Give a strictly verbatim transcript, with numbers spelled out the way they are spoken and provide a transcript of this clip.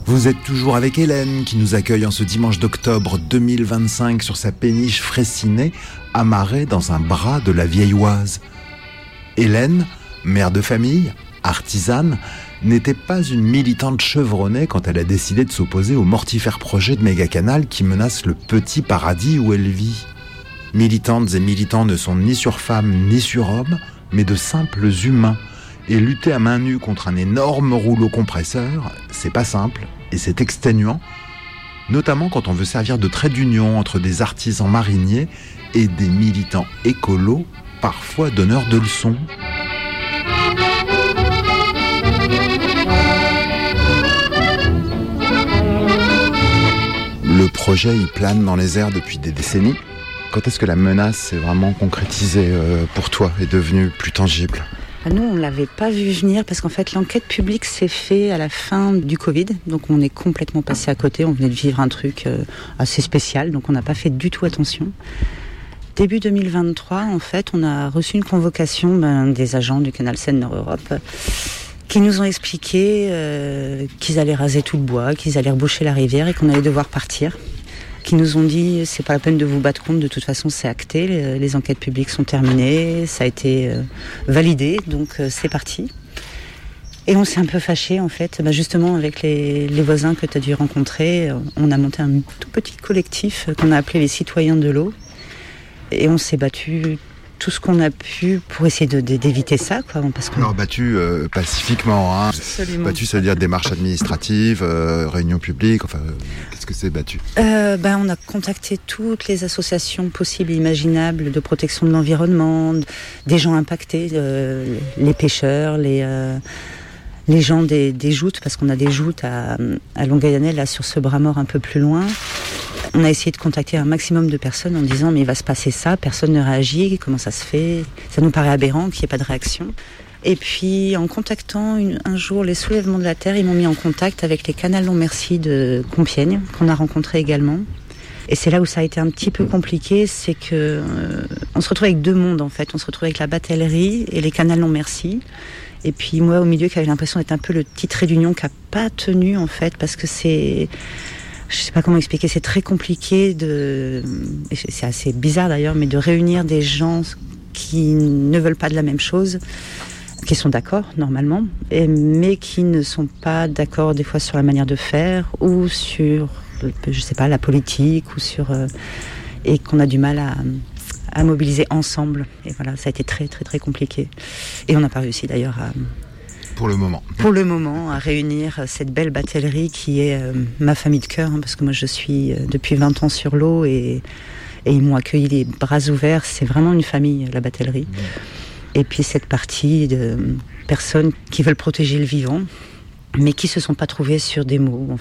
Vous êtes toujours avec Hélène qui nous accueille en ce dimanche d'octobre deux mille vingt-cinq sur sa péniche Fraissinet, amarrée dans un bras de la vieille Oise. Hélène, mère de famille, artisane, n'était pas une militante chevronnée quand elle a décidé de s'opposer au mortifère projet de méga-canal qui menace le petit paradis où elle vit. Militantes et militants ne sont ni sur femmes ni sur hommes, mais de simples humains. Et lutter à main nue contre un énorme rouleau compresseur, c'est pas simple et c'est exténuant, notamment quand on veut servir de trait d'union entre des artisans mariniers et des militants écolos, parfois donneurs de leçons. Le projet, il plane dans les airs depuis des décennies. Quand est-ce que la menace s'est vraiment concrétisée pour toi et devenue plus tangible ? Nous, on ne l'avait pas vu venir parce qu'en fait, l'enquête publique s'est faite à la fin du Covid. Donc, on est complètement passé à côté. On venait de vivre un truc assez spécial. Donc, on n'a pas fait du tout attention. Début deux mille vingt-trois, en fait, on a reçu une convocation ben, des agents du canal Seine-Nord-Europe qui nous ont expliqué euh, qu'ils allaient raser tout le bois, qu'ils allaient reboucher la rivière et qu'on allait devoir partir. Qui nous ont dit c'est pas la peine de vous battre contre, de toute façon c'est acté, les, les enquêtes publiques sont terminées, ça a été euh, validé, donc euh, c'est parti. Et on s'est un peu fâchés en fait, bah, justement avec les, les voisins que tu as dû rencontrer, on a monté un tout petit collectif qu'on a appelé les citoyens de l'eau. Et on s'est battu tout ce qu'on a pu pour essayer de, de, d'éviter ça, quoi. Parce que... Alors battu euh, pacifiquement, hein. Absolument. Battu, ça veut dire démarches administratives, euh, réunions publiques, enfin, euh, qu'est-ce que c'est battu ? euh, ben, On a contacté toutes les associations possibles et imaginables de protection de l'environnement, des gens impactés, euh, les pêcheurs, les... Euh, les gens des, des joutes, parce qu'on a des joutes à, à Longueuil-Annel, là, sur ce bras mort un peu plus loin. On a essayé de contacter un maximum de personnes en disant mais il va se passer ça, personne ne réagit, comment ça se fait ? Ça nous paraît aberrant qu'il n'y ait pas de réaction. Et puis en contactant une, un jour les Soulèvements de la Terre, ils m'ont mis en contact avec les Canals Non Merci de Compiègne, qu'on a rencontrés également. Et c'est là où ça a été un petit peu compliqué, c'est que euh, on se retrouve avec deux mondes en fait. On se retrouve avec la batellerie et les Canals Non Merci. Et puis moi au milieu qui avait l'impression d'être un peu le petit trait d'union qui n'a pas tenu en fait, parce que c'est... Je sais pas comment expliquer, c'est très compliqué de... C'est assez bizarre d'ailleurs, mais de réunir des gens qui ne veulent pas de la même chose, qui sont d'accord normalement, mais qui ne sont pas d'accord des fois sur la manière de faire ou sur, je sais pas, la politique ou sur... Et qu'on a du mal à... à mobiliser ensemble. Et voilà, ça a été très très très compliqué. Et on n'a pas réussi d'ailleurs à... Pour le moment. Pour le moment, à réunir cette belle batellerie qui est euh, ma famille de cœur, hein, parce que moi je suis euh, depuis vingt ans sur l'eau et, et ils m'ont accueilli les bras ouverts. C'est vraiment une famille, la batellerie. Mmh. Et puis cette partie de personnes qui veulent protéger le vivant, mais qui se sont pas trouvées sur des mots.